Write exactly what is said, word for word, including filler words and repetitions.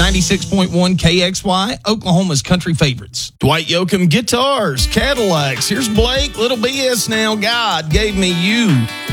ninety-six point one K X Y, Oklahoma's country favorites. Dwight Yoakam Guitars, Cadillacs. Here's Blake, Little B S now. God gave me you.